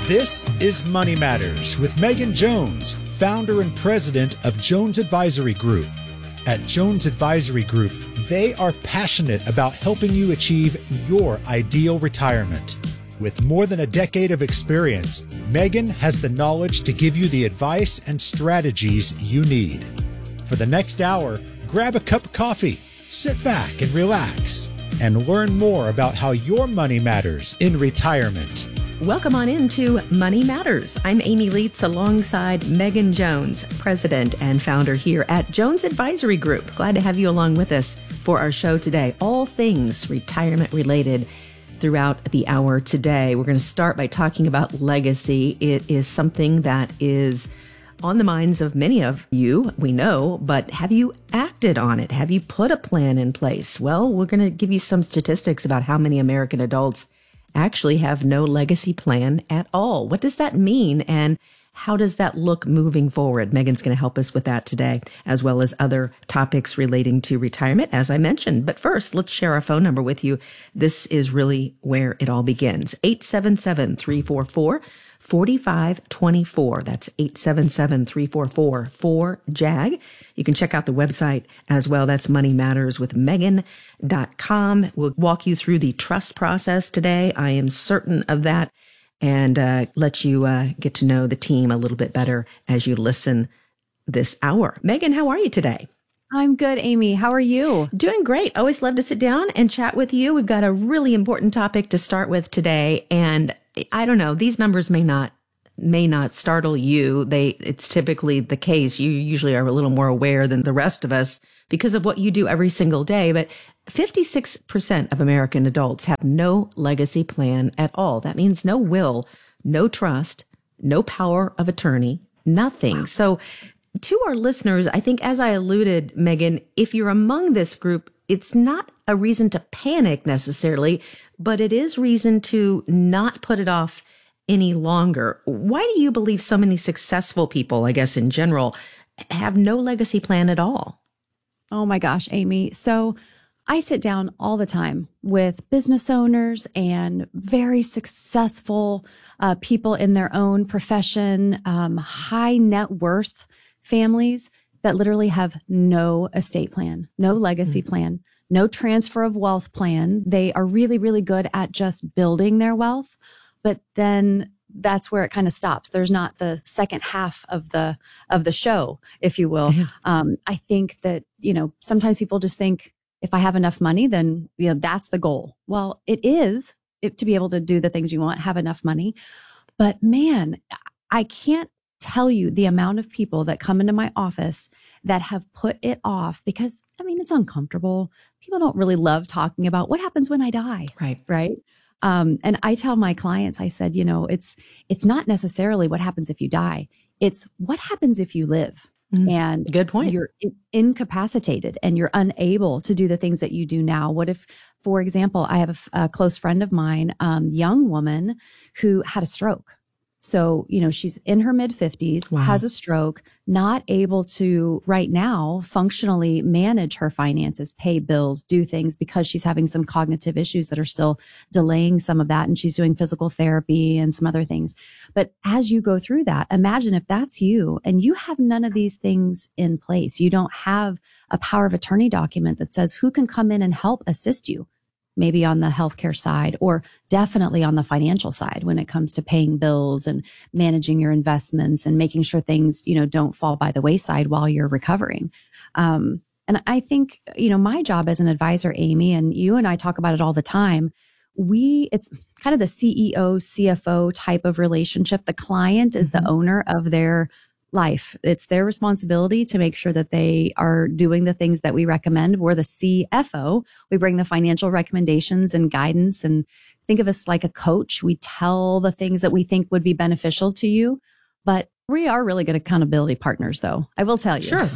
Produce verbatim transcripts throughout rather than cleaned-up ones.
This is Money Matters with Megan Jones, founder and president of Jones Advisory Group. At Jones Advisory Group, they are passionate about helping you achieve your ideal retirement. With more than a decade of experience, Megan has the knowledge to give you the advice and strategies you need. For the next hour, grab a cup of coffee, sit back and relax, and learn more about how your money matters in retirement. Welcome on into Money Matters. I'm Amy Leitz alongside Megan Jones, president and founder here at Jones Advisory Group. Glad to have you along with us for our show today. All things retirement related throughout the hour today. We're going to start by talking about legacy. It is something that is on the minds of many of you, we know, but have you acted on it? Have you put a plan in place? Well, we're going to give you some statistics about how many American adults actually have no legacy plan at all. What does that mean? And how does that look moving forward? Megan's going to help us with that today, as well as other topics relating to retirement, as I mentioned. But first, let's share our phone number with you. This is really where it all begins. eight seven seven, three four four, four five two four. That's eight seven seven, three four four, four J A G. You can check out the website as well. That's money matters with megan dot com. We'll walk you through the trust process today. I am certain of that, and uh, let you uh, get to know the team a little bit better as you listen this hour. Megan, how are you today? I'm good, Amy. How are you? Doing great. Always love to sit down and chat with you. We've got a really important topic to start with today, and I don't know, these numbers may not may not startle you. They it's typically the case. You usually are a little more aware than the rest of us because of what you do every single day. But fifty-six percent of American adults have no legacy plan at all. That means no will, no trust, no power of attorney, nothing. Wow. So to our listeners, I think, as I alluded, Megan, if you're among this group, it's not a reason to panic necessarily, but it is reason to not put it off any longer. Why do you believe so many successful people, I guess in general, have no legacy plan at all? Oh my gosh, Amy. So I sit down all the time with business owners and very successful uh, people in their own profession, um, high net worth families that literally have no estate plan, no legacy mm-hmm. plan, no transfer of wealth plan. They are really, really good at just building their wealth. But then that's where it kind of stops. There's not the second half of the of the show, if you will. Yeah. Um, I think that, you know, sometimes people just think if I have enough money, then, you know, that's the goal. Well, it is it, to be able to do the things you want, have enough money. But man, I can't tell you the amount of people that come into my office that have put it off because, I mean, it's uncomfortable. People don't really love talking about what happens when I die. Right. Right. Um, and I tell my clients, I said, you know, it's, it's not necessarily what happens if you die. It's what happens if you live. Mm, and good point. You're in- incapacitated and you're unable to do the things that you do now. What if, for example, I have a, f- a close friend of mine, um, young woman who had a stroke. So, you know, she's in her mid fifties, wow. has a stroke, not able to right now functionally manage her finances, pay bills, do things because she's having some cognitive issues that are still delaying some of that. And she's doing physical therapy and some other things. But as you go through that, imagine if that's you and you have none of these things in place. You don't have a power of attorney document that says who can come in and help assist you. Maybe on the healthcare side, or definitely on the financial side when it comes to paying bills and managing your investments and making sure things, you know, don't fall by the wayside while you're recovering. Um, and I think, you know, my job as an advisor, Amy, and you and I talk about it all the time. We, it's kind of the C E O, C F O type of relationship. The client is mm-hmm. the owner of their life. It's their responsibility to make sure that they are doing the things that we recommend. We're the C F O. We bring the financial recommendations and guidance, and think of us like a coach. We tell the things that we think would be beneficial to you, but we are really good accountability partners, though. I will tell you. Sure.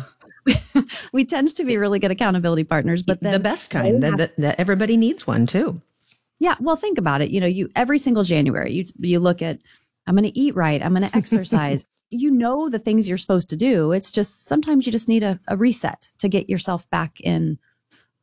We tend to be really good accountability partners, but then the best kind that, that, that everybody needs one too. Yeah. Well, think about it. You know, you, every single January, you, you look at, I'm going to eat right. I'm going to exercise. You know the things you're supposed to do. It's just sometimes you just need a, a reset to get yourself back in,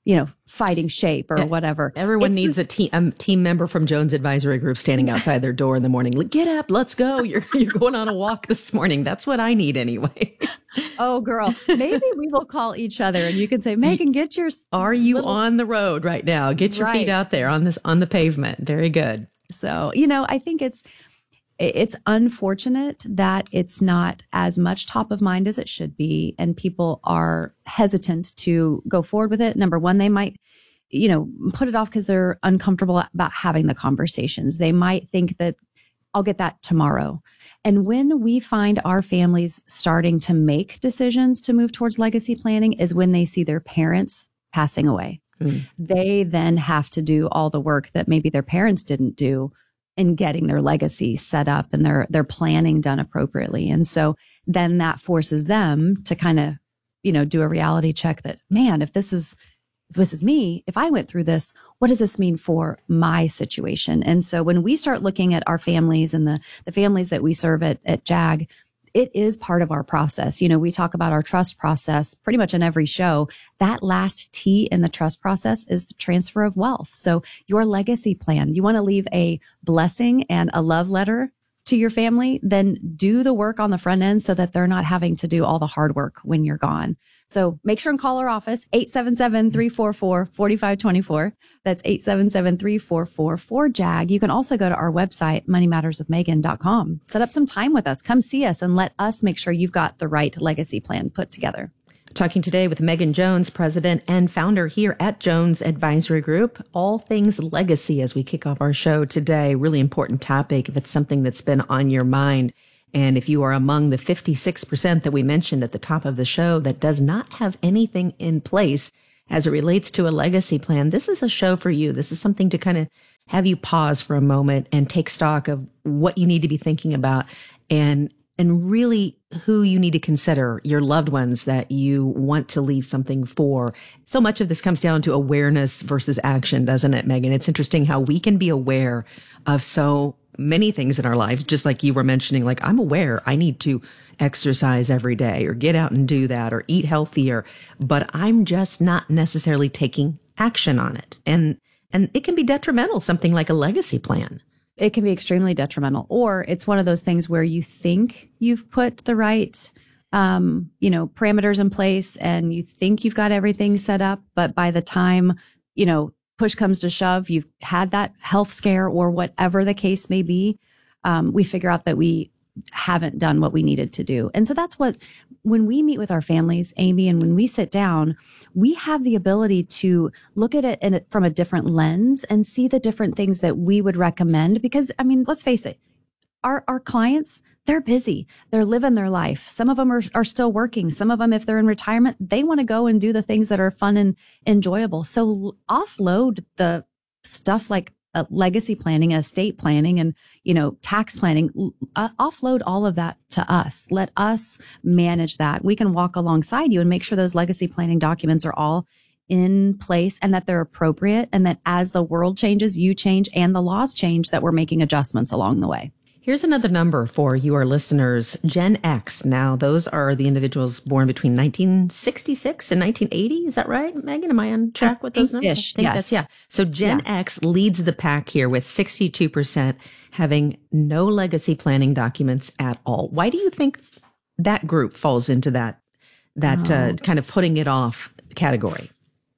you know, fighting shape or whatever. Everyone It's needs the, a team, a team member from Jones Advisory Group standing outside their door in the morning. Get up, let's go. You're you're going on a walk this morning. That's what I need anyway. Oh, girl, maybe we will call each other and you can say, Megan, get your. Are you little... on the road right now? Get your right. feet out there on this on the pavement. Very good. So, you know, I think it's it's unfortunate that it's not as much top of mind as it should be, and people are hesitant to go forward with it. Number one, they might, you know, put it off because they're uncomfortable about having the conversations. They might think that I'll get that tomorrow. And when we find our families starting to make decisions to move towards legacy planning is when they see their parents passing away. Mm. They then have to do all the work that maybe their parents didn't do in getting their legacy set up and their their planning done appropriately. And so then that forces them to kind of, you know, do a reality check that, man, if this is if this is me, if I went through this, what does this mean for my situation? And so when we start looking at our families and the the families that we serve at at JAG, it is part of our process. You know, we talk about our trust process pretty much in every show. That last T in the trust process is the transfer of wealth. So your legacy plan, you want to leave a blessing and a love letter to your family, then do the work on the front end so that they're not having to do all the hard work when you're gone. So make sure and call our office, eight seven seven, three four four, four five two four. That's eight seven seven, three four four, four JAG. You can also go to our website, money matters with megan dot com. Set up some time with us. Come see us and let us make sure you've got the right legacy plan put together. Talking today with Megan Jones, president and founder here at Jones Advisory Group. All things legacy as we kick off our show today. Really important topic if it's something that's been on your mind. And if you are among the fifty-six percent that we mentioned at the top of the show that does not have anything in place as it relates to a legacy plan, this is a show for you. This is something to kind of have you pause for a moment and take stock of what you need to be thinking about and and really who you need to consider, your loved ones that you want to leave something for. So much of this comes down to awareness versus action, doesn't it, Megan? It's interesting how we can be aware of so many things in our lives, just like you were mentioning, like I'm aware I need to exercise every day or get out and do that or eat healthier, but I'm just not necessarily taking action on it. And, and it can be detrimental, something like a legacy plan. It can be extremely detrimental, or it's one of those things where you think you've put the right, um, you know, parameters in place and you think you've got everything set up, but by the time, you know, push comes to shove, you've had that health scare or whatever the case may be, um, we figure out that we haven't done what we needed to do. And so that's what, when we meet with our families, Amy, and when we sit down, we have the ability to look at it in a, from a different lens and see the different things that we would recommend. Because, I mean, let's face it, our, our clients, they're busy. They're living their life. Some of them are, are still working. Some of them, if they're in retirement, they want to go and do the things that are fun and enjoyable. So offload the stuff like uh, legacy planning, estate planning, and, you know, tax planning, uh, offload all of that to us. Let us manage that. We can walk alongside you and make sure those legacy planning documents are all in place and that they're appropriate. And that as the world changes, you change and the laws change, that we're making adjustments along the way. Here's another number for you, our listeners. Gen X. Now, those are the individuals born between nineteen sixty-six and nineteen eighty. Is that right, Megan? Am I on track with those numbers? Ish, I think yes. that's, yeah. So Gen yeah. X leads the pack here with sixty-two percent having no legacy planning documents at all. Why do you think that group falls into that, that oh. uh, kind of putting it off category?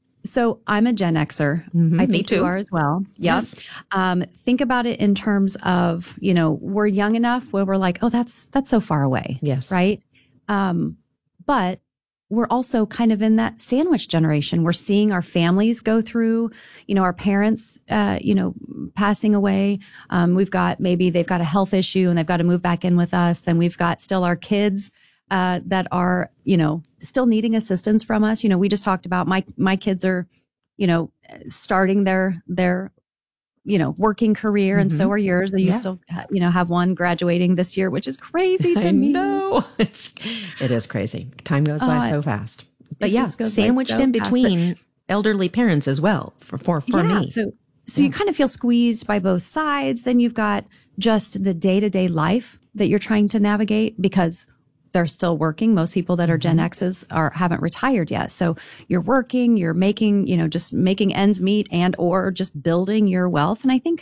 So I'm a Gen Xer. Mm-hmm, I think me too. You are as well. Yep. Yes. Um, think about it in terms of, you know, we're young enough where we're like, oh, that's, that's so far away. Yes. Right. Um, but we're also kind of in that sandwich generation. We're seeing our families go through, you know, our parents, uh, you know, passing away. Um, we've got, maybe they've got a health issue and they've got to move back in with us. Then we've got still our kids Uh, that are, you know, still needing assistance from us. You know, we just talked about my, my kids are, you know, starting their, their, you know, working career. Mm-hmm. And so are yours. You yeah. still, you know, have one graduating this year, which is crazy to I me. know. It's, it is crazy. Time goes by uh, so fast. But yeah, sandwiched so in between fast, elderly parents as well for, for, for yeah, me. So, so yeah. you kind of feel squeezed by both sides. Then you've got just the day-to-day life that you're trying to navigate because they're still working. Most people that are Gen X's are haven't retired yet. So you're working, you're making, you know, just making ends meet and or just building your wealth. And I think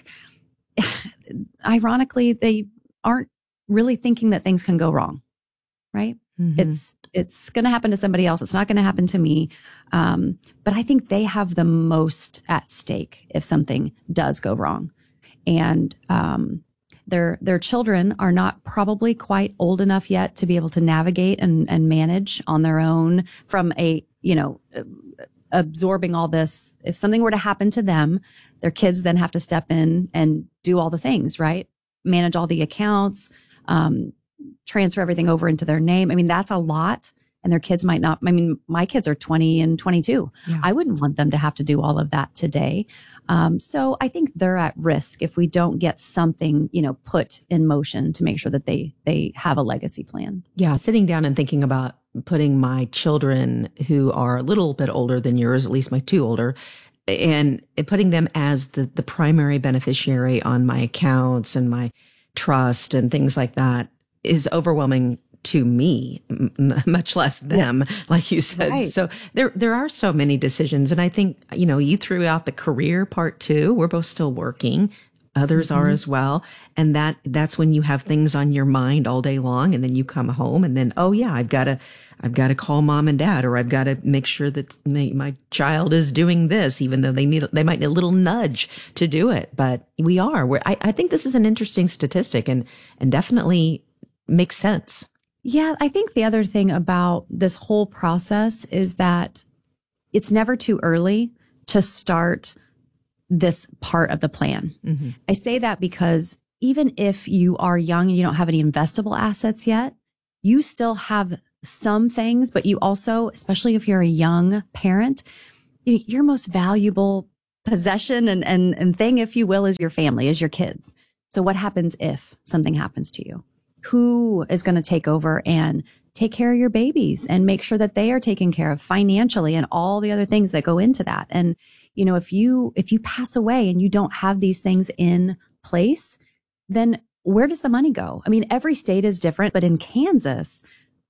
ironically, they aren't really thinking that things can go wrong, right? Mm-hmm. It's it's going to happen to somebody else. It's not going to happen to me. Um, but I think they have the most at stake if something does go wrong. And um, their their children are not probably quite old enough yet to be able to navigate and, and manage on their own from a, you know, absorbing all this. If something were to happen to them, their kids then have to step in and do all the things, right? Manage all the accounts, um, transfer everything over into their name. I mean, that's a lot. And their kids might not, I mean, my kids are twenty and twenty-two. Yeah. I wouldn't want them to have to do all of that today. Um, so I think they're at risk if we don't get something, you know, put in motion to make sure that they, they have a legacy plan. Yeah. Sitting down and thinking about putting my children who are a little bit older than yours, at least my two older, and putting them as the, the primary beneficiary on my accounts and my trust and things like that is overwhelming to me, m- much less them, yeah. like you said. Right. So there, there are so many decisions. And I think, you know, you threw out the career part too. We're both still working. Others mm-hmm. are as well. And that, that's when you have things on your mind all day long. And then you come home and then, oh yeah, I've got to, I've got to call mom and dad, or I've got to make sure that my, my child is doing this, even though they need, they might need a little nudge to do it. But we are, we're, I, I think this is an interesting statistic and, and definitely makes sense. Yeah. I think the other thing about this whole process is that it's never too early to start this part of the plan. Mm-hmm. I say that because even if you are young and you don't have any investable assets yet, you still have some things, but you also, especially if you're a young parent, your most valuable possession and, and, and thing, if you will, is your family, is your kids. So what happens if something happens to you? Who is going to take over and take care of your babies and make sure that they are taken care of financially and all the other things that go into that? And, you know, if you, if you pass away and you don't have these things in place, then where does the money go? I mean, every state is different, but in Kansas,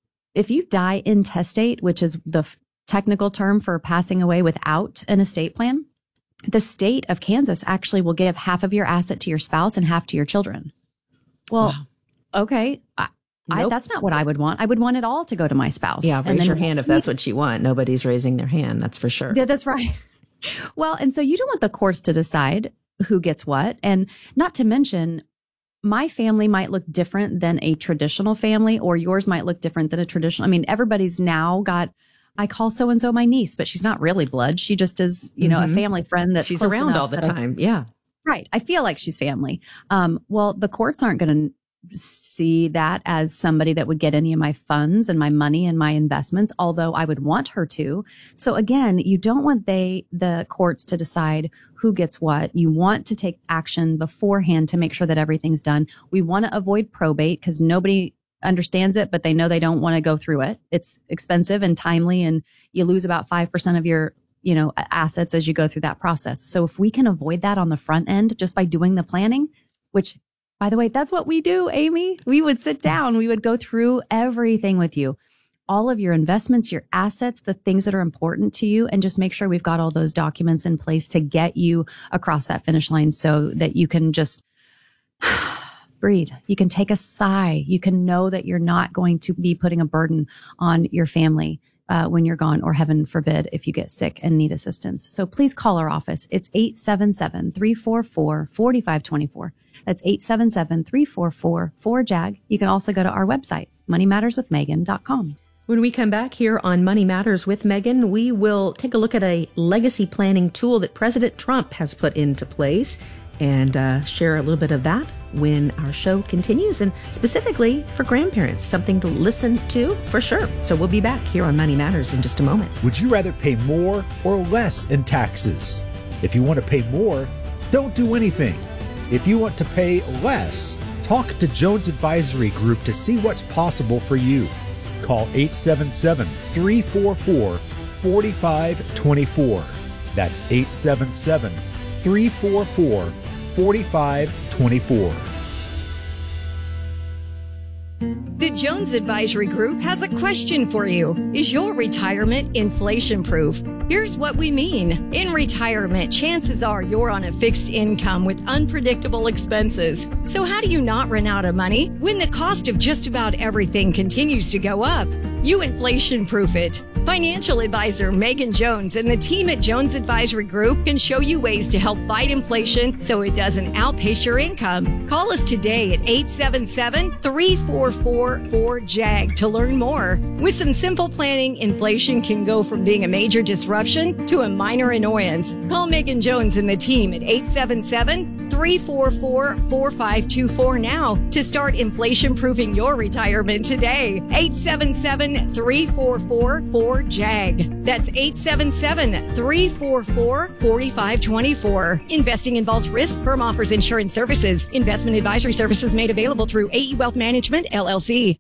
if you die intestate, which is the f- technical term for passing away without an estate plan, the state of Kansas actually will give half of your asset to your spouse and half to your children. Well, wow. Okay. I, nope. I, that's not what I would want. I would want it all to go to my spouse. Yeah. Raise your hand if that's what you want. Nobody's raising their hand. That's for sure. Yeah, that's right. Well, and so you don't want the courts to decide who gets what. And not to mention, my family might look different than a traditional family, or yours might look different than a traditional. I mean, everybody's now got, I call so-and-so my niece, but she's not really blood. She just is, you know, mm-hmm. a family friend that's she's around all the time. I, yeah. Right. I feel like she's family. Um, well, the courts aren't going to see that as somebody that would get any of my funds and my money and my investments, although I would want her to. So again, you don't want they, the courts to decide who gets what. You want to take action beforehand to make sure that everything's done. We want to avoid probate because nobody understands it, but they know they don't want to go through it. It's expensive and timely, and you lose about five percent of your, you know, assets as you go through that process. So if we can avoid that on the front end just by doing the planning, which, by the way, that's what we do, Amy. We would sit down. We would go through everything with you, all of your investments, your assets, the things that are important to you, and just make sure we've got all those documents in place to get you across that finish line so that you can just breathe. You can take a sigh. You can know that you're not going to be putting a burden on your family uh, when you're gone, or heaven forbid, if you get sick and need assistance. So please call our office. It's eight seven seven, three four four, four five two four. That's eight seven seven, three four four, four J A G. You can also go to our website, money matters with megan dot com. When we come back here on Money Matters with Megan, we will take a look at a legacy planning tool that President Trump has put into place and uh, share a little bit of that when our show continues, and specifically for grandparents, something to listen to for sure. So we'll be back here on Money Matters in just a moment. Would you rather pay more or less in taxes? If you want to pay more, don't do anything. If you want to pay less, talk to Jones Advisory Group to see what's possible for you. Call eight seven seven, three four four, four five two four. That's eight seven seven, three four four, four five two four. The Jones Advisory Group has a question for you. Is your retirement inflation-proof? Here's what we mean. In retirement, chances are you're on a fixed income with unpredictable expenses. So how do you not run out of money when the cost of just about everything continues to go up? You inflation-proof it. Financial advisor Megan Jones and the team at Jones Advisory Group can show you ways to help fight inflation so it doesn't outpace your income. Call us today at eight seven seven, three four four, four J A G to learn more. With some simple planning, inflation can go from being a major disruption to a minor annoyance. Call Megan Jones and the team at eight seven seven, three four four, four five two four now to start inflation-proofing your retirement today. eight seven seven, three four four, four J A G. That's eight seven seven, three four four, four five two four. Investing involves risk. Firm offers insurance services. Investment advisory services made available through A E Wealth Management, L L C.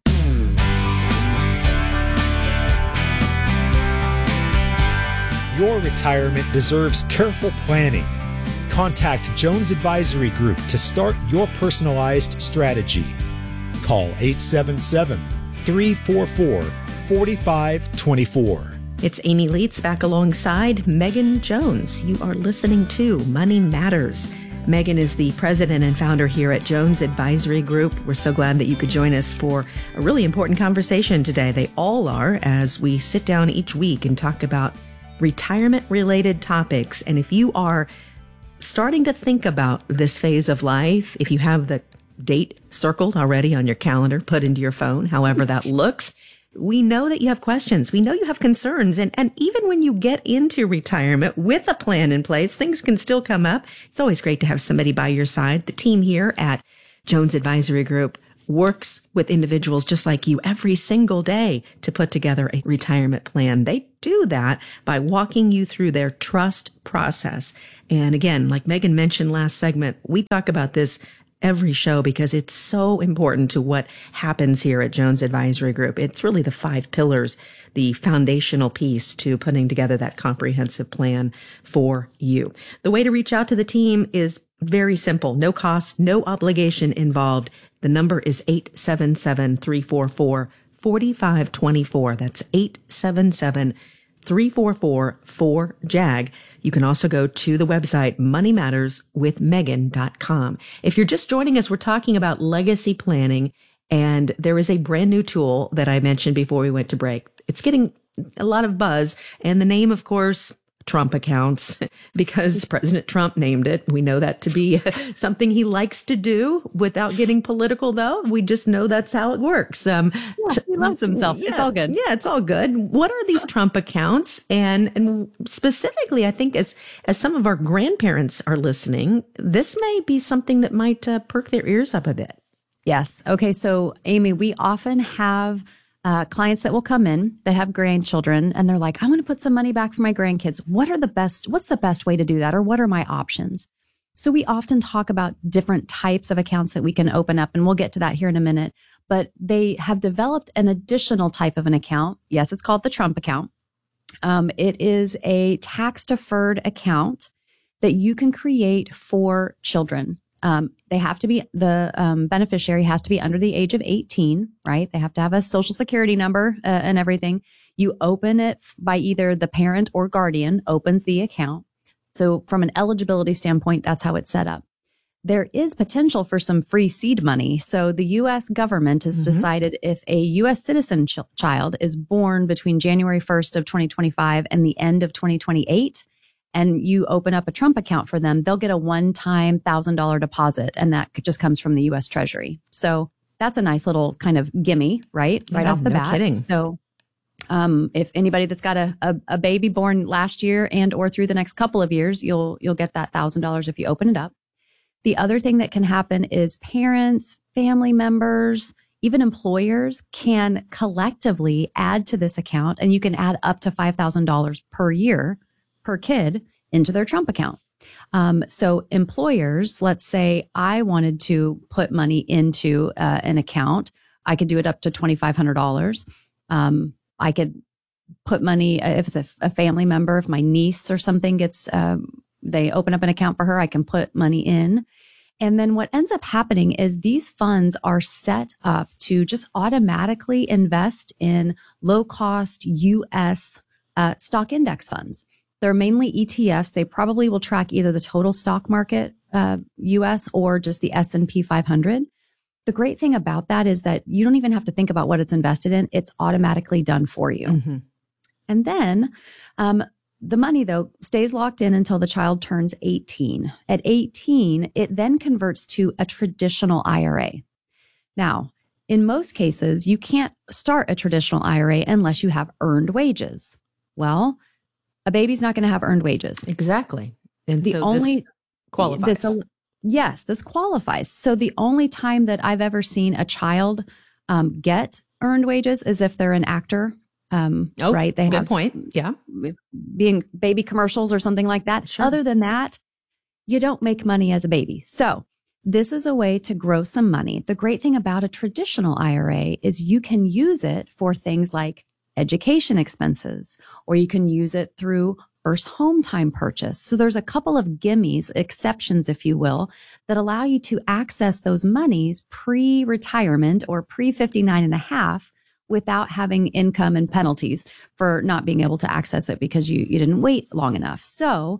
Your retirement deserves careful planning. Contact Jones Advisory Group to start your personalized strategy. Call eight seven seven, three four four, four five two four. It's Amy Leitz back alongside Megan Jones. You are listening to Money Matters. Megan is the president and founder here at Jones Advisory Group. We're so glad that you could join us for a really important conversation today. They all are, as we sit down each week and talk about retirement-related topics. And if you are starting to think about this phase of life, if you have the date circled already on your calendar, put into your phone, however that looks, we know that you have questions. We know you have concerns. And, and even when you get into retirement with a plan in place, things can still come up. It's always great to have somebody by your side. The team here at Jones Advisory Group works with individuals just like you every single day to put together a retirement plan. They do that by walking you through their trust process. And again, like Megan mentioned last segment, we talk about this every show because it's so important to what happens here at Jones Advisory Group. It's really the five pillars, the foundational piece to putting together that comprehensive plan for you. The way to reach out to the team is very simple. No cost, no obligation involved. The number is eight seven seven, three four four, four five two four. That's eight seven seven, three four four, four J A G. You can also go to the website money matters with megan dot com. If you're just joining us, we're talking about legacy planning, and there is a brand new tool that I mentioned before we went to break. It's getting a lot of buzz, and the name, of course, Trump accounts, because President Trump named it. We know that to be something he likes to do without getting political, though. We just know that's how it works. Um, yeah, he loves himself. Yeah, it's all good. Yeah, it's all good. What are these Trump accounts? And, and specifically, I think as, as some of our grandparents are listening, this may be something that might uh, perk their ears up a bit. Yes. Okay. So, Amy, we often have Uh, clients that will come in that have grandchildren and they're like, I want to put some money back for my grandkids. What are the best, what's the best way to do that? Or what are my options? So we often talk about different types of accounts that we can open up, and we'll get to that here in a minute. But they have developed an additional type of an account. Yes, it's called the Trump account. Um, it is a tax deferred account that you can create for children. Um, they have to be, the um, beneficiary has to be under the age of eighteen, right? They have to have a social security number uh, and everything. You open it by either the parent or guardian opens the account. So from an eligibility standpoint, that's how it's set up. There is potential for some free seed money. So the U S government has mm-hmm. decided if a U S citizen ch- child is born between January first of twenty twenty-five and the end of twenty twenty-eight, and you open up a Trump account for them, they'll get a one-time one thousand dollars deposit, and that just comes from the U S Treasury. So that's a nice little kind of gimme, right? Right Yeah, off the no bat. kidding. So um, if anybody that's got a, a, a baby born last year and or through the next couple of years, you'll you'll get that one thousand dollars if you open it up. The other thing that can happen is parents, family members, even employers can collectively add to this account, and you can add up to five thousand dollars per year per kid into their Trump account. Um, so employers, let's say I wanted to put money into uh, an account, I could do it up to twenty-five hundred dollars. Um, I could put money, uh, if it's a, a family member, if my niece or something gets, um, they open up an account for her, I can put money in. And then what ends up happening is these funds are set up to just automatically invest in low cost U S uh, stock index funds. They're mainly E T Fs. They probably will track either the total stock market, uh, U S or just the S and P five hundred. The great thing about that is that you don't even have to think about what it's invested in. It's automatically done for you. Mm-hmm. And then, um, the money, though, stays locked in until the child turns eighteen. At eighteen, it then converts to a traditional I R A. Now, in most cases, you can't start a traditional I R A unless you have earned wages. Well, a baby's not going to have earned wages. Exactly. And the so only this qualifies. This, yes, this qualifies. So the only time that I've ever seen a child um, get earned wages is if they're an actor. Um, oh, right. They good have point. Yeah. Being baby commercials or something like that. Sure. Other than that, you don't make money as a baby. So this is a way to grow some money. The great thing about a traditional I R A is you can use it for things like education expenses, or you can use it through first home time purchase. So there's a couple of gimmies, exceptions, if you will, that allow you to access those monies pre-retirement or pre fifty-nine and a half without having income and penalties for not being able to access it because you, you didn't wait long enough. So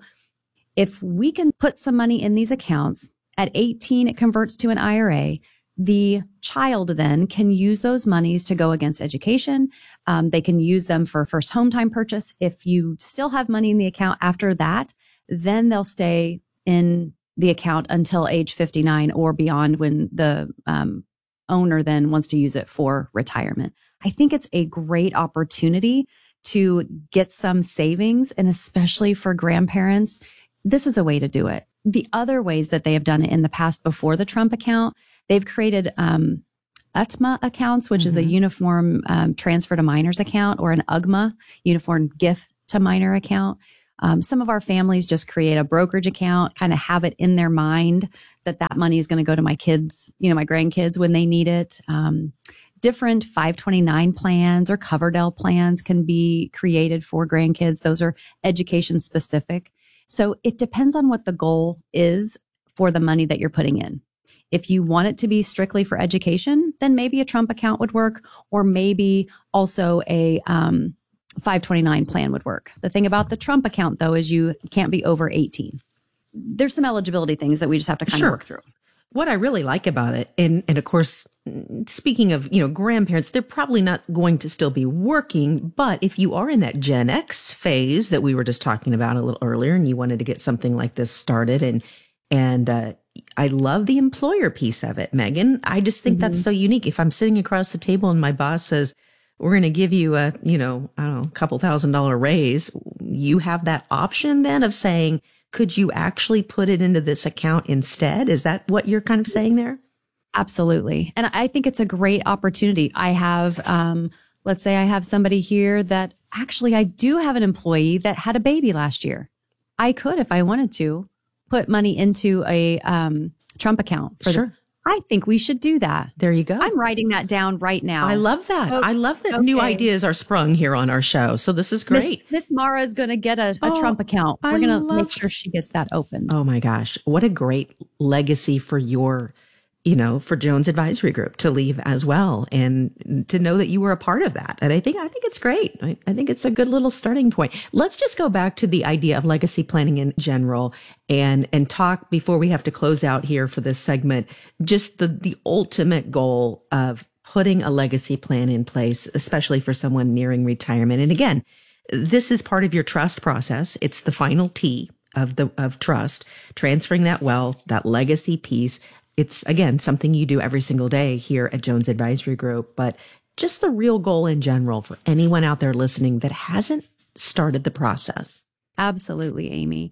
if we can put some money in these accounts, at eighteen, it converts to an I R A. The child then can use those monies to go against education. Um, they can use them for first home time purchase. If you still have money in the account after that, then they'll stay in the account until age fifty-nine or beyond, when the um, owner then wants to use it for retirement. I think it's a great opportunity to get some savings, and especially for grandparents, this is a way to do it. The other ways that they have done it in the past before the Trump account, they've created um, U T M A accounts, which mm-hmm. is a uniform um, transfer to minors account, or an U G M A, uniform gift to minor account. Um, some of our families just create a brokerage account, kind of have it in their mind that that money is going to go to my kids, you know, my grandkids when they need it. Um, different five twenty-nine plans or Coverdell plans can be created for grandkids. Those are education specific. So it depends on what the goal is for the money that you're putting in. If you want it to be strictly for education, then maybe a Trump account would work, or maybe also a um, five twenty-nine plan would work. The thing about the Trump account, though, is you can't be over eighteen. There's some eligibility things that we just have to kind sure. of work through. What I really like about it, and, and of course, speaking of, you know, grandparents, they're probably not going to still be working, but if you are in that Gen X phase that we were just talking about a little earlier, and you wanted to get something like this started, and, and, uh, I love the employer piece of it, Megan. I just think mm-hmm. that's so unique. If I'm sitting across the table and my boss says, we're going to give you a, you know, I don't know, a couple thousand dollar raise, you have that option then of saying, could you actually put it into this account instead? Is that what you're kind of saying there? Absolutely. And I think it's a great opportunity. I have, um, let's say I have somebody here that actually I do have an employee that had a baby last year. I could, if I wanted to, put money into a um, Trump account. For sure. The, I think we should do that. There you go. I'm writing that down right now. I love that. Okay. I love that okay. new ideas are sprung here on our show. So this is great. Miss, Miss Mara is going to get a, a oh, Trump account. We're going to love... make sure she gets that open. Oh my gosh. What a great legacy for your, you know, for Jones Advisory Group to leave as well, and to know that you were a part of that. And I think, I think it's great. I, I think it's a good little starting point. Let's just go back to the idea of legacy planning in general, and, and talk before we have to close out here for this segment, just the, the ultimate goal of putting a legacy plan in place, especially for someone nearing retirement. And again, this is part of your trust process. It's the final T of the, of trust, transferring that wealth, that legacy piece. It's, again, something you do every single day here at Jones Advisory Group, but just the real goal in general for anyone out there listening that hasn't started the process. Absolutely, Amy.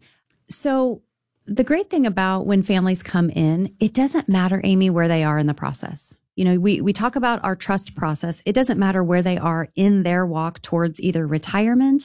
So the great thing about when families come in, it doesn't matter, Amy, where they are in the process. You know, we, we talk about our trust process. It doesn't matter where they are in their walk towards either retirement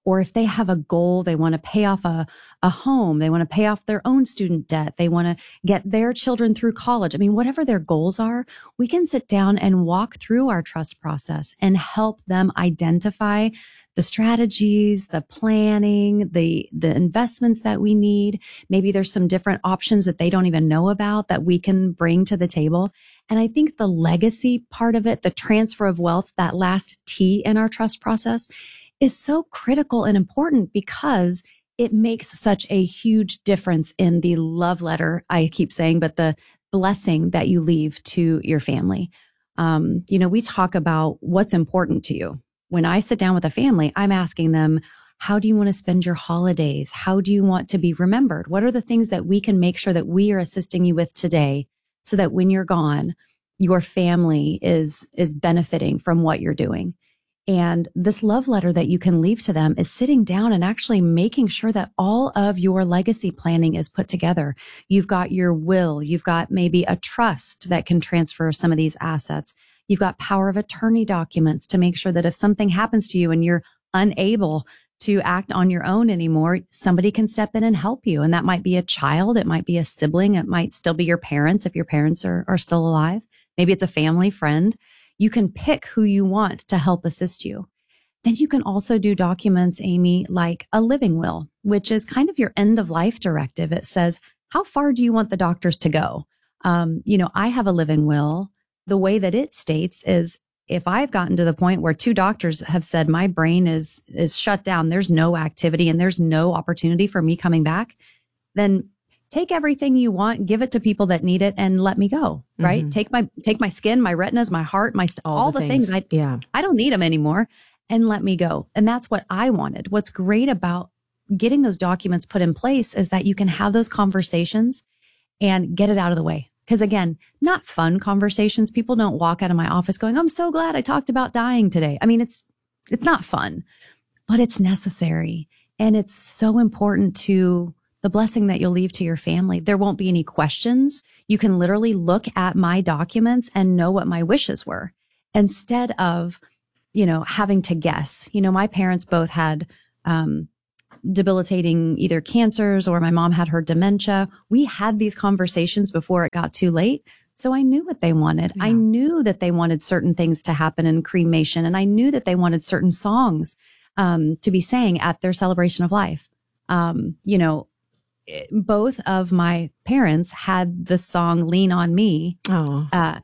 or if they have a goal, they want to pay off a, a home, they want to pay off their own student debt, they want to get their children through college. I mean, whatever their goals are, we can sit down and walk through our trust process and help them identify the strategies, the planning, the, the investments that we need. Maybe there's some different options that they don't even know about that we can bring to the table. And I think the legacy part of it, the transfer of wealth, that last T in our trust process, is so critical and important because it makes such a huge difference in the love letter, I keep saying, but the blessing that you leave to your family. Um, you know, we talk about what's important to you. When I sit down with a family, I'm asking them, how do you want to spend your holidays? How do you want to be remembered? What are the things that we can make sure that we are assisting you with today so that when you're gone, your family is, is benefiting from what you're doing? And this love letter that you can leave to them is sitting down and actually making sure that all of your legacy planning is put together. You've got your will. You've got maybe a trust that can transfer some of these assets. You've got power of attorney documents to make sure that if something happens to you and you're unable to act on your own anymore, somebody can step in and help you. And that might be a child. It might be a sibling. It might still be your parents if your parents are, are still alive. Maybe it's a family friend. You can pick who you want to help assist you. Then you can also do documents, Amy, like a living will, which is kind of your end of life directive. It says, how far do you want the doctors to go? Um, you know, I have a living will. The way that it states is if I've gotten to the point where two doctors have said my brain is, is shut down, there's no activity and there's no opportunity for me coming back, then take everything you want, give it to people that need it, and let me go, right? Mm-hmm. Take my, take my skin, my retinas, my heart, my, st- all, all the, the things. things I, yeah. I don't need them anymore, and let me go. And that's what I wanted. What's great about getting those documents put in place is that you can have those conversations and get it out of the way. Because again, not fun conversations. People don't walk out of my office going, I'm so glad I talked about dying today. I mean, it's, it's not fun, but it's necessary. And it's so important to the blessing that you'll leave to your family. There won't be any questions. You can literally look at my documents and know what my wishes were instead of, you know, having to guess. You know, my parents both had, um, debilitating either cancers or my mom had her dementia. We had these conversations before it got too late. So I knew what they wanted. Yeah. I knew that they wanted certain things to happen in cremation. And I knew that they wanted certain songs, um, to be sang at their celebration of life. Um, you know, both of my parents had the song Lean on Me, oh. uh,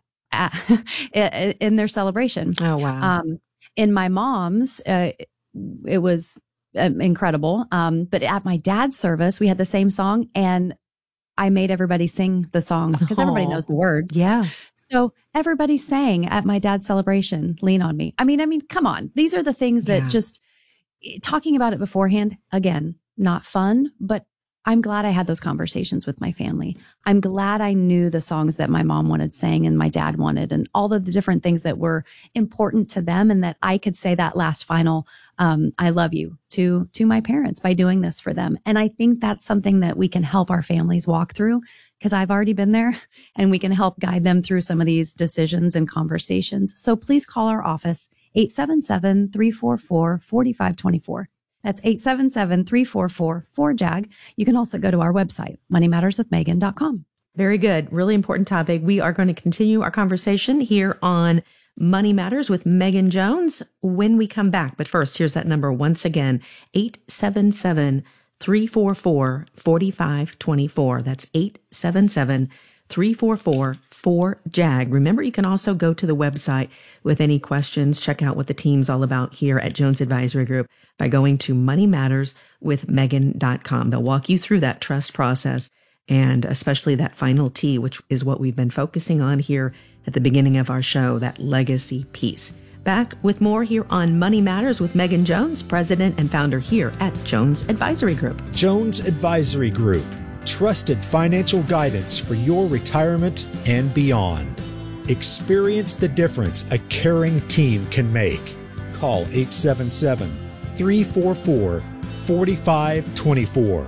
uh, in their celebration. Oh, wow. Um, in my mom's, uh, it was uh, incredible. Um, but at my dad's service, we had the same song and I made everybody sing the song because oh. everybody knows the words. Yeah. So everybody sang at my dad's celebration, Lean on Me. I mean, I mean, come on. These are the things that yeah. just talking about it beforehand, again, not fun, but I'm glad I had those conversations with my family. I'm glad I knew the songs that my mom wanted sang and my dad wanted and all of the different things that were important to them and that I could say that last final, um, I love you to, to my parents by doing this for them. And I think that's something that we can help our families walk through because I've already been there and we can help guide them through some of these decisions and conversations. So please call our office, eight seven seven, three four four, four five two four. That's eight seven seven, three four four, four J A G. You can also go to our website, money matters with megan dot com. Very good. Really important topic. We are going to continue our conversation here on Money Matters with Megan Jones when we come back. But first, here's that number once again, eight seven seven, three four four, four five two four. That's eight seven seven, three four four, four J A G. Remember, you can also go to the website with any questions. Check out what the team's all about here at Jones Advisory Group by going to money matters with megan dot com. They'll walk you through that trust process and especially that final T, which is what we've been focusing on here at the beginning of our show, that legacy piece. Back with more here on Money Matters with Megan Jones, president and founder here at Jones Advisory Group. Jones Advisory Group. Trusted financial guidance for your retirement and beyond. Experience the difference a caring team can make. Call eight seven seven, three four four, four five two four.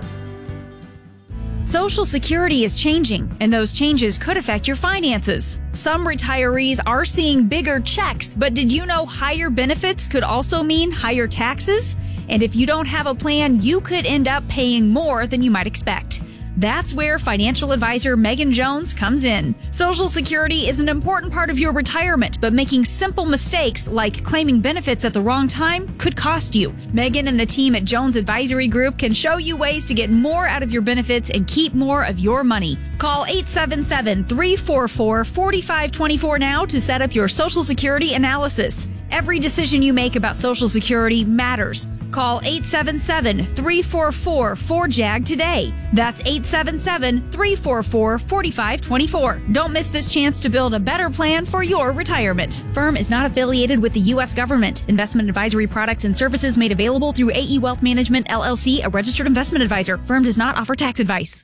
Social Security is changing, and those changes could affect your finances. Some retirees are seeing bigger checks, but did you know higher benefits could also mean higher taxes? And if you don't have a plan, you could end up paying more than you might expect. That's where financial advisor Megan Jones comes in. Social Security is an important part of your retirement, but making simple mistakes like claiming benefits at the wrong time could cost you. Megan and the team at Jones Advisory Group can show you ways to get more out of your benefits and keep more of your money. Call eight seven seven, three four four, four five two four now to set up your Social Security analysis. Every decision you make about Social Security matters. Call eight seven seven, three four four, four J A G today. That's eight seven seven, three four four, four five two four. Don't miss this chance to build a better plan for your retirement. Firm is not affiliated with the U S government. Investment advisory products and services made available through A E Wealth Management, L L C, a registered investment advisor. Firm does not offer tax advice.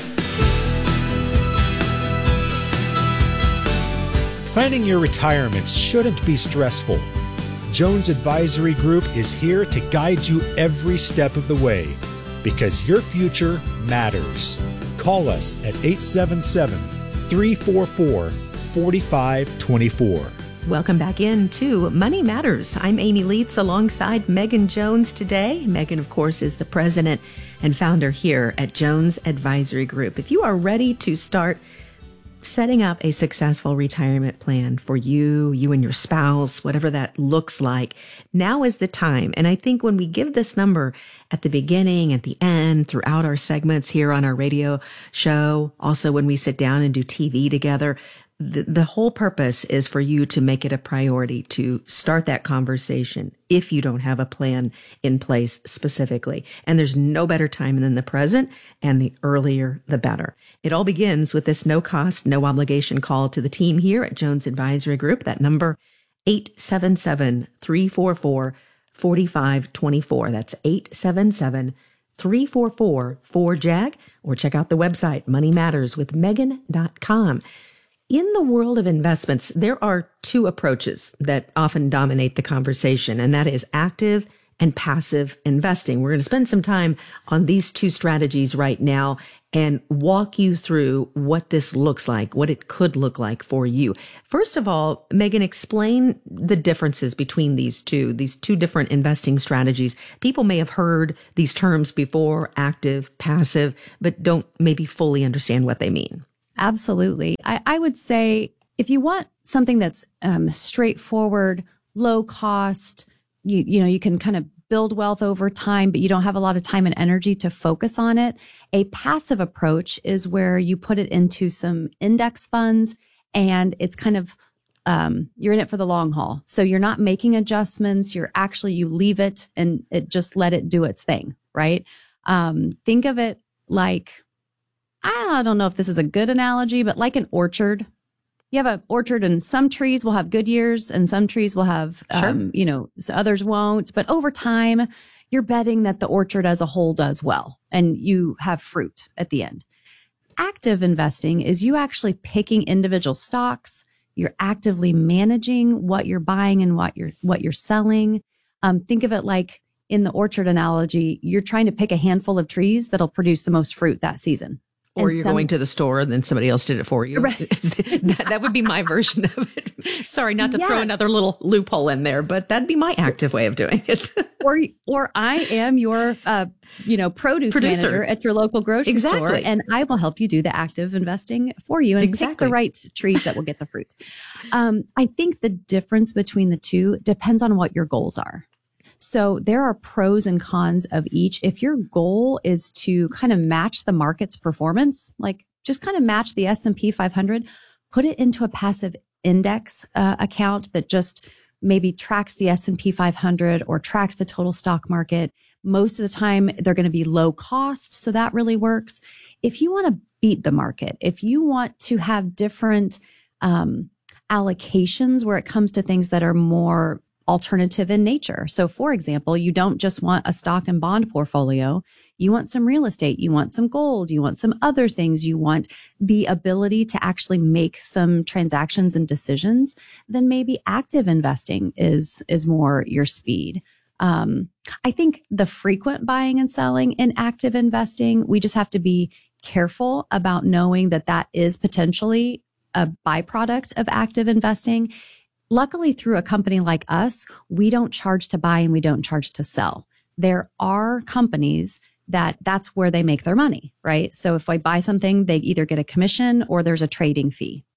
Planning your retirement shouldn't be stressful. Jones Advisory Group is here to guide you every step of the way because your future matters. Call us at eight seven seven, three four four, four five two four. Welcome back in to Money Matters. I'm Amy Leitz alongside Megan Jones today. Megan, of course, is the president and founder here at Jones Advisory Group. If you are ready to start setting up a successful retirement plan for you, you and your spouse, whatever that looks like, now is the time. And I think when we give this number at the beginning, at the end, throughout our segments here on our radio show, also when we sit down and do T V together, the, the whole purpose is for you to make it a priority to start that conversation if you don't have a plan in place specifically. And there's no better time than the present, and the earlier, the better. It all begins with this no cost, no obligation call to the team here at Jones Advisory Group. That number, eight seven seven, three four four, four five two four. That's eight seven seven, three four four, four J A G, or check out the website, money matters with megan dot com. In the world of investments, there are two approaches that often dominate the conversation, and that is active and passive investing. We're going to spend some time on these two strategies right now and walk you through what this looks like, what it could look like for you. First of all, Megan, explain the differences between these two, these two different investing strategies. People may have heard these terms before, active, passive, but don't maybe fully understand what they mean. Absolutely. I, I would say if you want something that's um, straightforward, low cost, you you know, you can kind of build wealth over time, but you don't have a lot of time and energy to focus on it. A passive approach is where you put it into some index funds and it's kind of, um, you're in it for the long haul. So you're not making adjustments. You're actually, you leave it and it just let it do its thing, right? Um, think of it like, I don't know if this is a good analogy, but like an orchard. You have an orchard and some trees will have good years and some trees will have, sure. um, you know, others won't. But over time, you're betting that the orchard as a whole does well and you have fruit at the end. Active investing is you actually picking individual stocks. You're actively managing what you're buying and what you're, what you're selling. Um, think of it like in the orchard analogy, you're trying to pick a handful of trees that'll produce the most fruit that season. Or and you're some, going to the store and then somebody else did it for you. Right. that, that would be my version of it. Sorry, not to yeah. throw another little loophole in there, but that'd be my active way of doing it. or or I am your, uh, you know, produce Producer. manager at your local grocery Exactly. store, and I will help you do the active investing for you and Exactly. pick the right trees that will get the fruit. Um, I think the difference between the two depends on what your goals are. So there are pros and cons of each. If your goal is to kind of match the market's performance, like just kind of match the S and P five hundred, put it into a passive index uh, account that just maybe tracks the S and P five hundred or tracks the total stock market. Most of the time, they're going to be low cost. So that really works. If you want to beat the market, if you want to have different um, allocations where it comes to things that are more alternative in nature. So for example, you don't just want a stock and bond portfolio. You want some real estate. You want some gold. You want some other things. You want the ability to actually make some transactions and decisions. Then maybe active investing is, is more your speed. Um, I think the frequent buying and selling in active investing, we just have to be careful about knowing that that is potentially a byproduct of active investing. Luckily, through a company like us, we don't charge to buy and we don't charge to sell. there are companies that that's where they make their money, right? So if I buy something, they either get a commission or there's a trading fee.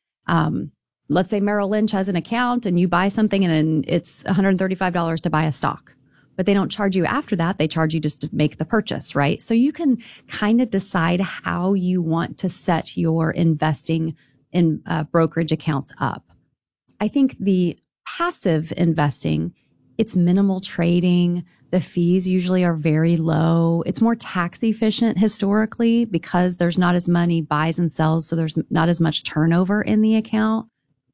Um, let's say Merrill Lynch has an account and you buy something and it's one hundred thirty-five dollars to buy a stock, but they don't charge you after that. They charge you just to make the purchase, right? So you can kind of decide how you want to set your investing in uh, brokerage accounts up. I think the passive investing, it's minimal trading. The fees usually are very low. It's more tax efficient historically because there's not as many buys and sells. So there's not as much turnover in the account.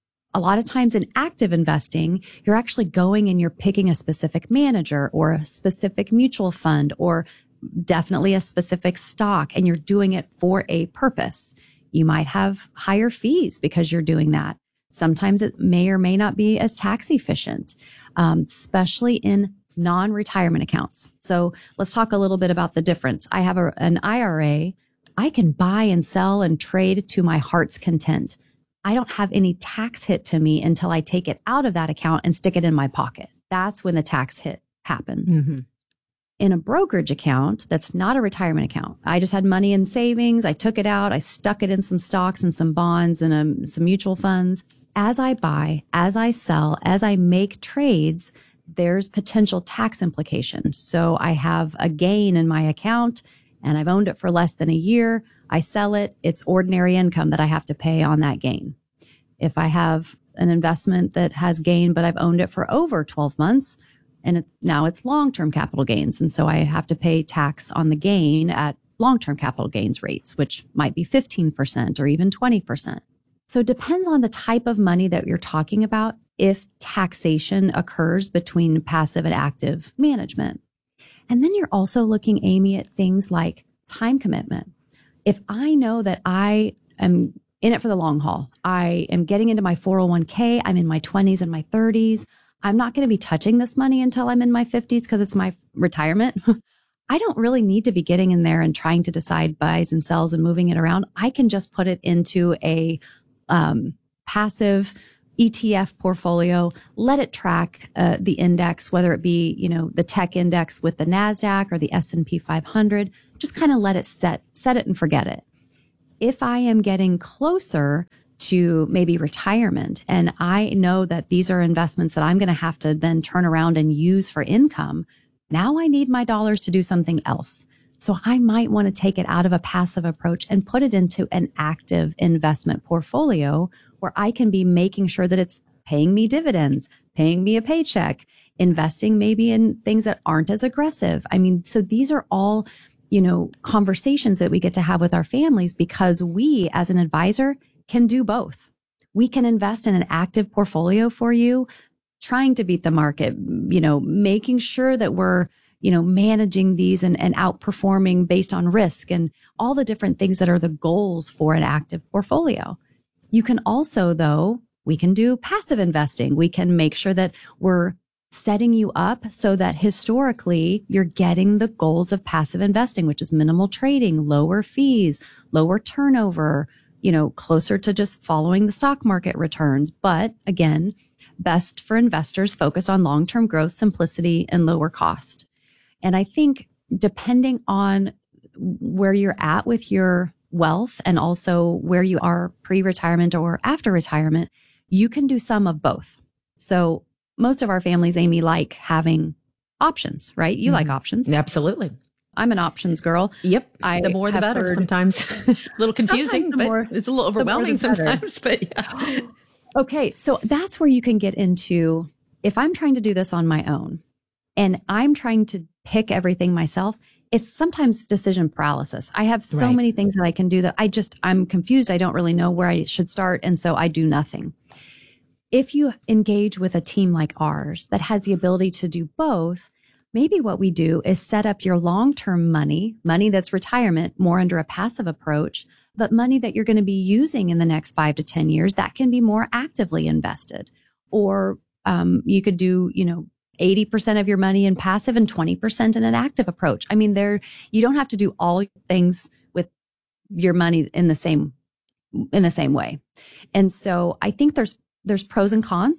A lot of times in active investing, you're actually going and you're picking a specific manager or a specific mutual fund or definitely a specific stock, and you're doing it for a purpose. You might have higher fees because you're doing that. Sometimes it may or may not be as tax efficient, um, especially in non-retirement accounts. So let's talk a little bit about the difference. I have a, an I R A. I can buy and sell and trade to my heart's content. I don't have any tax hit to me until I take it out of that account and stick it in my pocket. That's when the tax hit happens. Mm-hmm. In a brokerage account, that's not a retirement account. I just had money in savings. I took it out. I stuck it in some stocks and some bonds and um, some mutual funds. As I buy, as I sell, as I make trades, there's potential tax implications. So I have a gain in my account and I've owned it for less than a year. I sell it. It's ordinary income that I have to pay on that gain. If I have an investment that has gain, but I've owned it for over twelve months and it, now it's long-term capital gains. And so I have to pay tax on the gain at long-term capital gains rates, which might be fifteen percent or even twenty percent. So it depends on the type of money that you're talking about if taxation occurs between passive and active management. And then you're also looking, Amy, at things like time commitment. If I know that I am in it for the long haul, I am getting into my four oh one k, I'm in my twenties and my thirties, I'm not going to be touching this money until I'm in my fifties because it's my retirement. I don't really need to be getting in there and trying to decide buys and sells and moving it around. I can just put it into a um, passive E T F portfolio, let it track uh, the index, whether it be, you know, the tech index with the NASDAQ or the S and P five hundred, just kind of let it set, set it and forget it. If I am getting closer to maybe retirement and I know that these are investments that I'm going to have to then turn around and use for income, now I need my dollars to do something else. So I might want to take it out of a passive approach and put it into an active investment portfolio where I can be making sure that it's paying me dividends, paying me a paycheck, investing maybe in things that aren't as aggressive. I mean, so these are all, you know, conversations that we get to have with our families because we as an advisor can do both. We can invest in an active portfolio for you, trying to beat the market, you know, making sure that we're, you know, managing these and, and outperforming based on risk and all the different things that are the goals for an active portfolio. You can also, though, we can do passive investing. We can make sure that we're setting you up so that historically you're getting the goals of passive investing, which is minimal trading, lower fees, lower turnover, you know, closer to just following the stock market returns. But again, best for investors focused on long-term growth, simplicity, and lower cost. And I think depending on where you're at with your wealth and also where you are pre-retirement or after retirement, you can do some of both. So most of our families, Amy, like having options, right? You mm-hmm. like options. Absolutely. I'm an options girl. Yep. I the more the better heard, sometimes. A little confusing, but more, it's a little overwhelming sometimes. But yeah. Okay. So that's where you can get into, if I'm trying to do this on my own and I'm trying to pick everything myself, it's sometimes decision paralysis. I have so right. many things that I can do that I just, I'm confused. I don't really know where I should start. And so I do nothing. If you engage with a team like ours that has the ability to do both, maybe what we do is set up your long-term money, money that's retirement, more under a passive approach, but money that you're going to be using in the next five to ten years that can be more actively invested. Or um, you could do, you know, eighty percent of your money in passive and twenty percent in an active approach. I mean, there, you don't have to do all things with your money in the same, in the same way. And so I think there's, there's pros and cons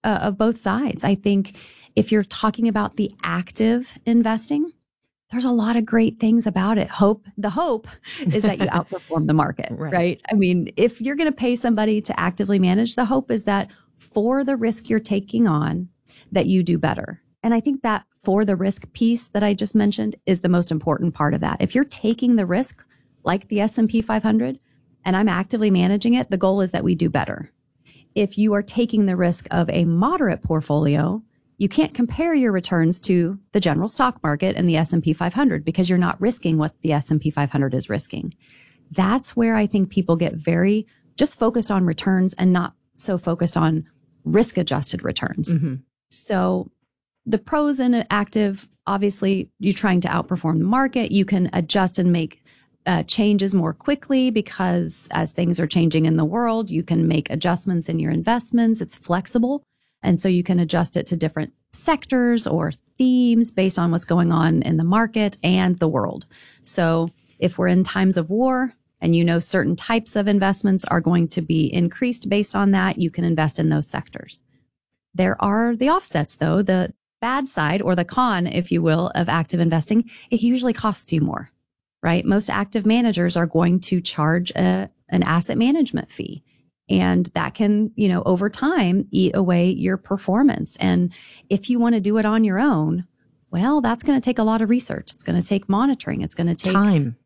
uh, of both sides. I think if you're talking about the active investing, there's a lot of great things about it. Hope, the hope is that you outperform the market, right. right? I mean, if you're going to pay somebody to actively manage, the hope is that for the risk you're taking on, that you do better. And I think that for the risk piece that I just mentioned is the most important part of that. If you're taking the risk like the S and P five hundred and I'm actively managing it, the goal is that we do better. If you are taking the risk of a moderate portfolio, you can't compare your returns to the general stock market and the S and P five hundred because you're not risking what the S and P five hundred is risking. That's where I think people get very just focused on returns and not so focused on risk adjusted returns. Mm-hmm. So the pros in an active, obviously you're trying to outperform the market. You can adjust and make uh, changes more quickly because as things are changing in the world, you can make adjustments in your investments. It's flexible. And so you can adjust it to different sectors or themes based on what's going on in the market and the world. So if we're in times of war and you know certain types of investments are going to be increased based on that, you can invest in those sectors. There are the offsets, though, the bad side or the con, if you will, of active investing. It usually costs you more, right? Most active managers are going to charge a, an asset management fee. And that can, you know, over time eat away your performance. And if you want to do it on your own, well, that's going to take a lot of research. It's going to take monitoring. It's going to take time.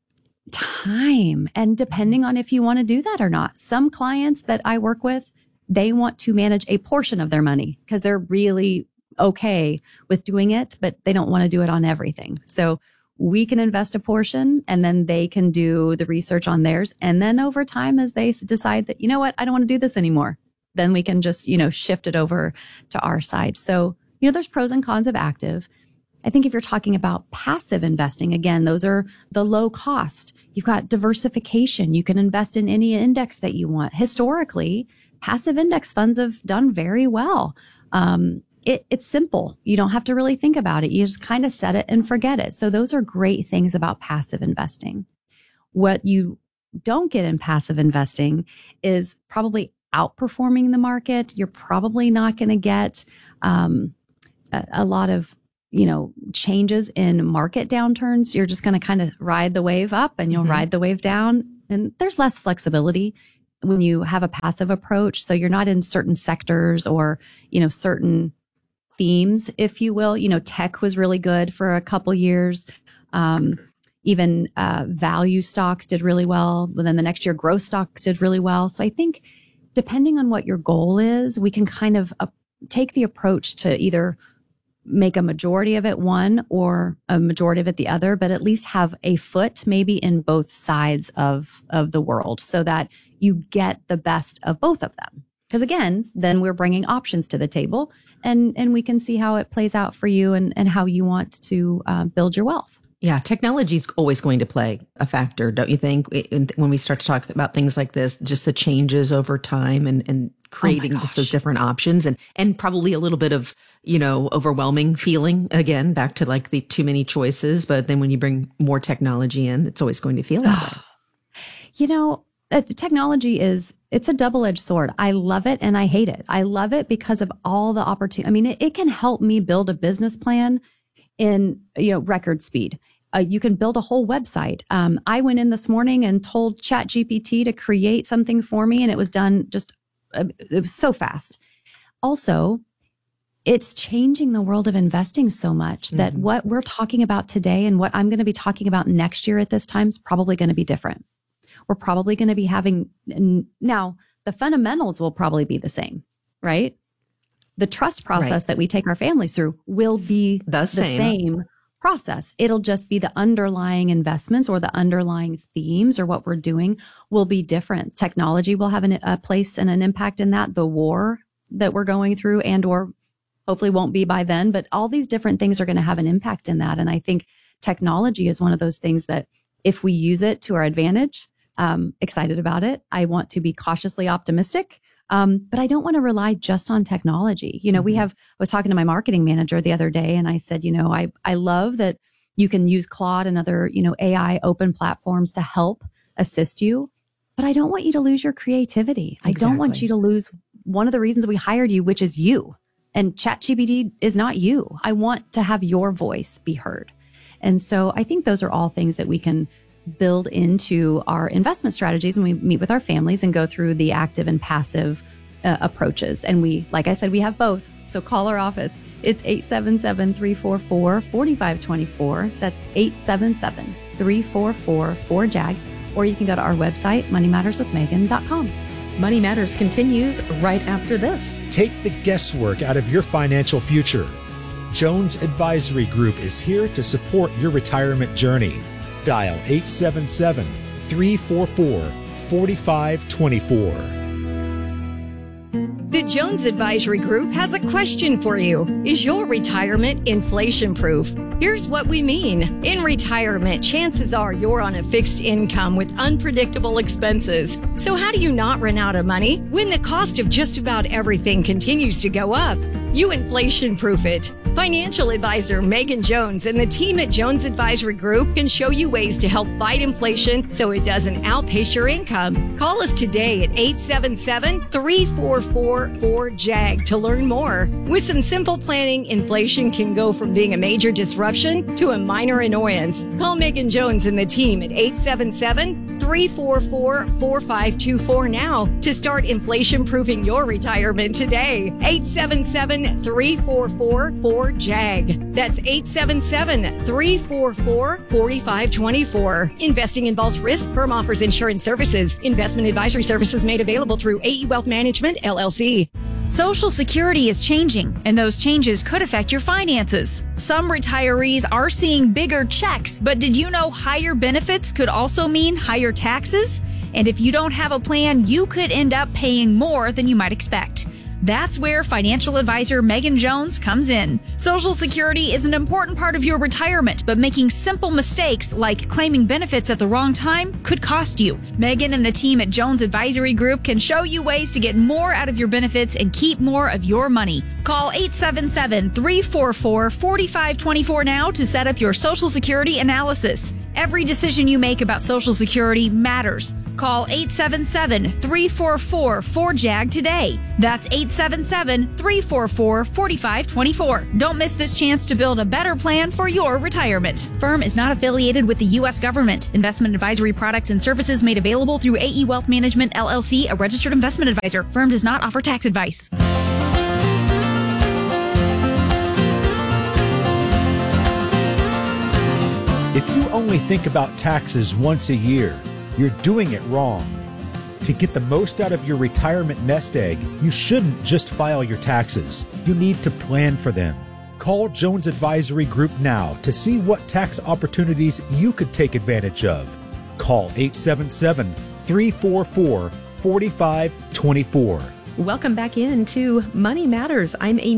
Time. And depending on if you want to do that or not. Some clients that I work with, they want to manage a portion of their money because they're really okay with doing it, but they don't want to do it on everything. So we can invest a portion and then they can do the research on theirs. And then over time, as they decide that, you know what, I don't want to do this anymore, then we can just, you know, shift it over to our side. So, you know, there's pros and cons of active. I think if you're talking about passive investing, again, those are the low cost. You've got diversification. You can invest in any index that you want. Historically, passive index funds have done very well. Um, It, it's simple. You don't have to really think about it. You just kind of set it and forget it. So those are great things about passive investing. What you don't get in passive investing is probably outperforming the market. You're probably not going to get um, a, a lot of, you know, changes in market downturns. You're just going to kind of ride the wave up and you'll mm-hmm. ride the wave down. And there's less flexibility when you have a passive approach. So you're not in certain sectors or, you know, certain themes, if you will. You know, tech was really good for a couple years. Um, even uh, value stocks did really well. But then the next year, growth stocks did really well. So I think depending on what your goal is, we can kind of uh, take the approach to either make a majority of it one or a majority of it the other, but at least have a foot maybe in both sides of, of the world so that you get the best of both of them. Because again, then we're bringing options to the table and, and we can see how it plays out for you and, and how you want to uh, build your wealth. Yeah, technology is always going to play a factor, don't you think? When we start to talk about things like this, just the changes over time and, and creating oh those different options and, and probably a little bit of, you know, overwhelming feeling, again, back to like the too many choices. But then when you bring more technology in, it's always going to feel that way. You know, uh, technology is, it's a double-edged sword. I love it and I hate it. I love it because of all the opportunity. I mean, it, it can help me build a business plan in, you know, record speed. Uh, you can build a whole website. Um, I went in this morning and told ChatGPT to create something for me, and it was done just, uh, it was so fast. Also, it's changing the world of investing so much that mm-hmm. what we're talking about today and what I'm going to be talking about next year at this time is probably going to be different. We're probably going to be having, now the fundamentals will probably be the same, right? The trust process right. that we take our families through will be the, the same. same process. It'll just be the underlying investments or the underlying themes or what we're doing will be different. Technology will have an, a place and an impact in that. The war that we're going through and or hopefully won't be by then, but all these different things are going to have an impact in that. And I think technology is one of those things that if we use it to our advantage, um, excited about it. I want to be cautiously optimistic. Um, but I don't want to rely just on technology. You know, mm-hmm. we have, I was talking to my marketing manager the other day and I said, you know, I, I love that you can use Claude and other, you know, A I open platforms to help assist you, but I don't want you to lose your creativity. Exactly. I don't want you to lose one of the reasons we hired you, which is you. And ChatGPT is not you. I want to have your voice be heard. And so I think those are all things that we can build into our investment strategies when we meet with our families and go through the active and passive uh, approaches. And we, like I said, we have both. So call our office. It's eight seven seven, three four four, four five two four. That's eight seven seven, three four four, four J A G. Or you can go to our website, money matters with megan dot com. Money Matters continues right after this. Take the guesswork out of your financial future. Jones Advisory Group is here to support your retirement journey. Dial eight seven seven, three four four, four five two four. The Jones Advisory Group has a question for you. Is your retirement inflation proof? Here's what we mean. In retirement, chances are you're on a fixed income with unpredictable expenses. So how do you not run out of money when the cost of just about everything continues to go up? You inflation proof it. Financial advisor Megan Jones and the team at Jones Advisory Group can show you ways to help fight inflation so it doesn't outpace your income. Call us today at eight seven seven, three four four, four J A G to learn more. With some simple planning, inflation can go from being a major disruption to a minor annoyance. Call Megan Jones and the team at eight seven seven, three four four, four five two four now to start inflation proofing your retirement today. eight seven seven, three four four, four J A G. That's eight seven seven, three four four, four five two four. Investing involves risk. Firm offers insurance services. Investment advisory services made available through A E Wealth Management, L L C. Social Security is changing, and those changes could affect your finances. Some retirees are seeing bigger checks, but did you know higher benefits could also mean higher taxes? And if you don't have a plan, you could end up paying more than you might expect. That's where financial advisor Megan Jones comes in. Social Security is an important part of your retirement, but making simple mistakes like claiming benefits at the wrong time could cost you. Megan and the team at Jones Advisory Group can show you ways to get more out of your benefits and keep more of your money. Call eight seven seven, three four four, four five two four now to set up your Social Security analysis. Every decision you make about Social Security matters. Call eight seven seven, three four four, four J A G today. That's eight seven seven, three four four, four five two four. Don't miss this chance to build a better plan for your retirement. Firm is not affiliated with the U S government. Investment advisory products and services made available through A E Wealth Management, L L C, a registered investment advisor. Firm does not offer tax advice. If you only think about taxes once a year, you're doing it wrong. To get the most out of your retirement nest egg, you shouldn't just file your taxes. You need to plan for them. Call Jones Advisory Group now to see what tax opportunities you could take advantage of. Call eight seven seven, three four four, four five two four. Welcome back in to Money Matters. I'm Amy